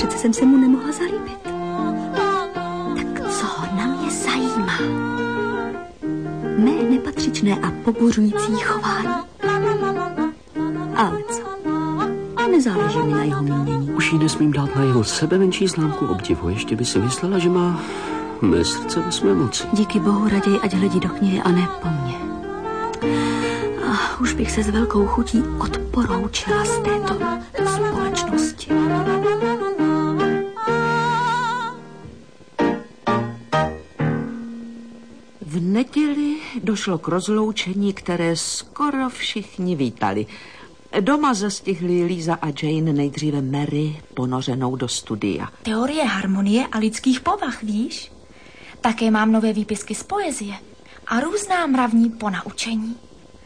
přece jsem se mu nemohla zalíbit. Tak co na mě zajímá? Mé nepatřičné a pobuřující chování. Ale co? Nezáleží mi na jeho mínění. Už jí nesmím dát na jeho sebe menší známku obdivu. Ještě by si myslela, že má mé srdce ve své moci. Díky bohu raději, ať hledí do knihy a ne po mně. Už bych se s velkou chutí odporoučila z této společnosti. V neděli došlo k rozloučení, které skoro všichni vítali. Doma zastihli Líza a Jane nejdříve Mary ponořenou do studia. Teorie harmonie a lidských povah, víš? Také mám nové výpisky z poezie a různá mravní ponaučení.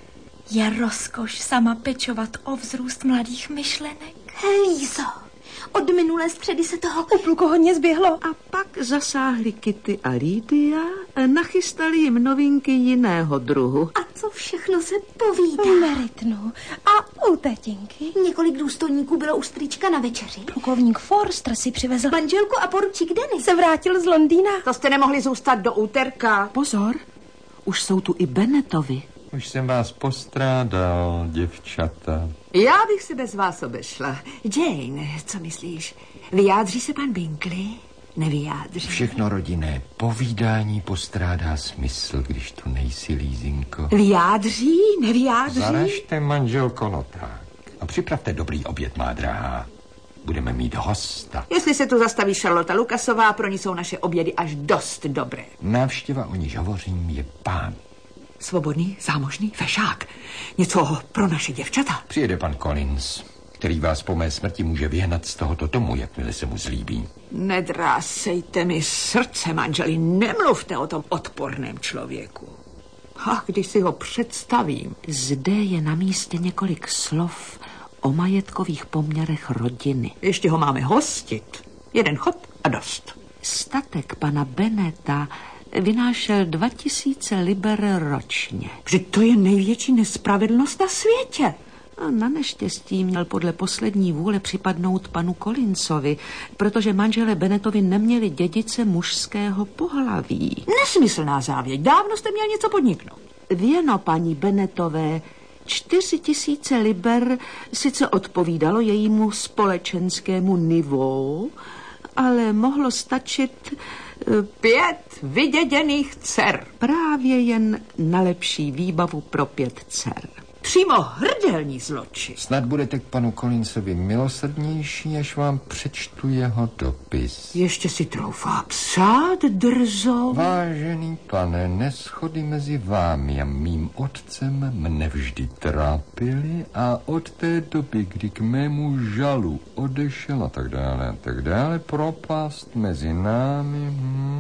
Je rozkoš sama pečovat o vzrůst mladých myšlenek. Lízo, od minulé středy se toho Úplku hodně zběhlo. A pak zasáhli Kitty a Lydia a nachystali jim novinky jiného druhu. A co všechno se povídá? Meritnu. A u tetinky? Několik důstojníků bylo u strýčka na večeři. Plukovník Forster si přivezl Manželku a poručík Dennis se vrátil z Londýna. To jste nemohli zůstat do úterka. Pozor, už jsou tu i Bennettovi. Už jsem vás postrádal, děvčata. Já bych se bez vás obešla. Jane, co myslíš? Vyjádří se pan Bingley? Nevyjádří. Všechno rodinné povídání postrádá smysl, když tu nejsi, Lízinko. Vyjádří? Nevyjádří? Zaražte, manželko, noták. A připravte dobrý oběd, má drahá. Budeme mít hosta. Jestli se tu zastaví Charlotte Lucasová, pro ní jsou naše obědy až dost dobré. Návštěva, o níž hovořím, je pán. Svobodný, zámožný, fešák. Něco pro naše děvčata. Přijede pan Collins, který vás po mé smrti může vyhnat z tohoto domu, jakmile se mu zlíbí. Nedrásejte mi srdce, manželi, nemluvte o tom odporném člověku. A když si ho představím. Zde je na místě několik slov o majetkových poměrech rodiny. Ještě ho máme hostit. Jeden chod a dost. Statek pana Bennetta vynášel 2000 liber ročně. Vždyť to je největší nespravedlnost na světě. A na neštěstí měl podle poslední vůle připadnout panu Collinsovi, protože manželé Bennettovi neměli dědice mužského pohlaví. Nesmyslná závěť. Dávno jste měl něco podniknout. Věno paní Bennettové 4000 liber sice odpovídalo jejímu společenskému nivou, ale mohlo stačit 5 vyděděných dcer. Právě jen na lepší výbavu pro 5 dcer. Přímo hrdelní zločin. Snad budete k panu Collinsovi milosrdnější, až vám přečtu jeho dopis. Ještě si troufá psát drzo. Vážený pane, neshody mezi vámi a mým otcem mne vždy trápily a od té doby, kdy k mému žalu odešel a tak dále, propast mezi námi...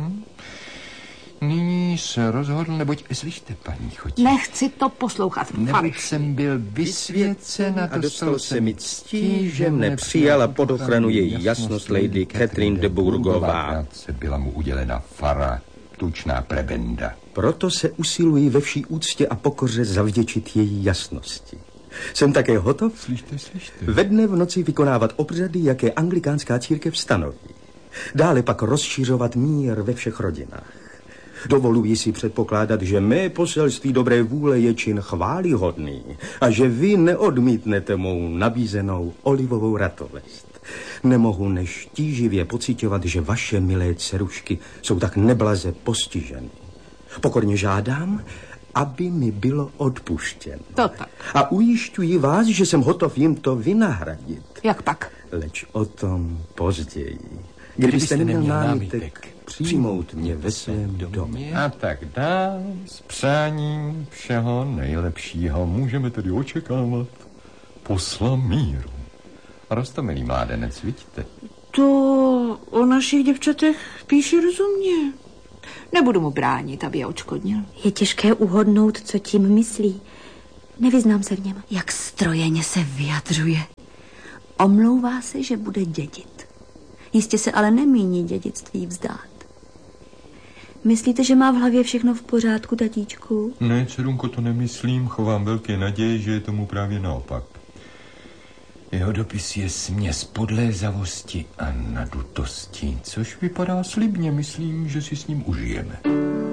Nyní se rozhodl, neboť slyšte, paní Chotí. Nechci to poslouchat. Neboť jsem byl vysvěcen a dostal se mi ctí, že mne přijala pod ochranu její jasnost lady Catherine de Bourgová. Byla mu udělena fara, tučná prebenda. Proto se usiluji ve vší úctě a pokoře zavděčit její jasnosti. Jsem také hotov Slyšte. ve dne v noci vykonávat obřady, jaké anglikánská církev stanoví. Dále pak rozšiřovat mír ve všech rodinách. Dovoluji si předpokládat, že mé poselství dobré vůle je čin chvályhodný a že vy neodmítnete mou nabízenou olivovou ratovest. Nemohu než tíživě pociťovat, že vaše milé dcerušky jsou tak neblaze postiženy. Pokorně žádám, aby mi bylo odpuštěno. To tak. A ujišťuji vás, že jsem hotov jim to vynahradit. Jak pak? Leč o tom později. Kdybyste neměl námitek přijmout mě ve svém domě. A tak dál, s přáním všeho nejlepšího můžeme tedy očekávat posla míru. Roztomilý mládenec, vidíte? To o našich děvčatech píše rozumně. Nebudu mu bránit, aby je odškodnil. Je těžké uhodnout, co tím myslí. Nevyznám se v něm. Jak strojeně se vyjadřuje. Omlouvá se, že bude dědit. Jistě se ale nemíní dědictví vzdát. Myslíte, že má v hlavě všechno v pořádku, tatíčku? Ne, dcerunko, to nemyslím. Chovám velké naděje, že je tomu právě naopak. Jeho dopis je směs podlézavosti a nadutosti, což vypadá slibně. Myslím, že si s ním užijeme.